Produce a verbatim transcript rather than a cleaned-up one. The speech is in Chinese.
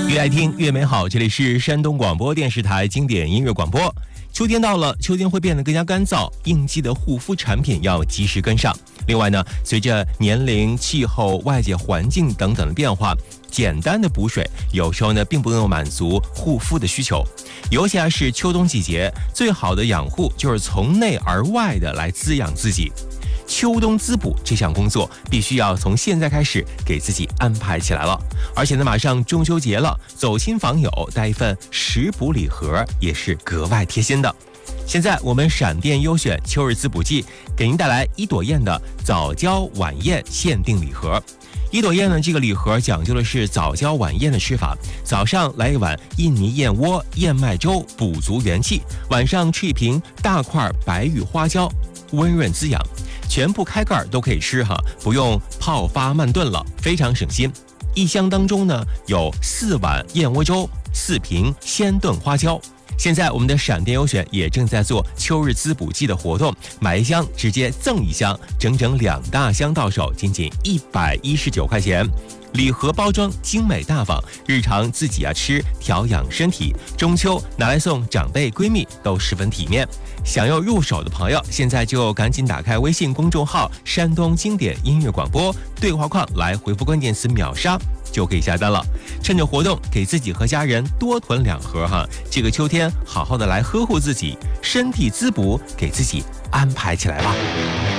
越爱听越美好，这里是山东广播电视台经典音乐广播。秋天到了，秋天会变得更加干燥，应季的护肤产品要及时跟上。另外呢，随着年龄、气候、外界环境等等的变化，简单的补水有时候呢并不能满足护肤的需求。尤其还是秋冬季节，最好的养护就是从内而外的来滋养自己。秋冬滋补这项工作必须要从现在开始给自己安排起来了。而且呢，马上中秋节了，走亲访友带一份食补礼盒也是格外贴心的。现在我们闪电优选秋日滋补季，给您带来一朵燕的早教晚宴限定礼盒。一朵燕呢，这个礼盒讲究的是早教晚宴的吃法，早上来一碗印尼燕窝燕麦粥，补足元气；晚上吃一瓶大块白玉花椒，温润滋养。全部开盖都可以吃哈，不用泡发慢炖了，非常省心。一箱当中呢有四碗燕窝粥，四瓶鲜炖花椒。现在我们的闪电优选也正在做秋日滋补季的活动，买一箱直接赠一箱，整整两大箱到手，仅仅一百一十九块钱。礼盒包装精美大方，日常自己啊吃调养身体，中秋拿来送长辈闺蜜都十分体面。想要入手的朋友，现在就赶紧打开微信公众号山东经典音乐广播对话框来回复关键词秒杀，就可以下单了。趁着活动给自己和家人多囤两盒哈，这个秋天好好的来呵护自己，身体滋补给自己安排起来吧。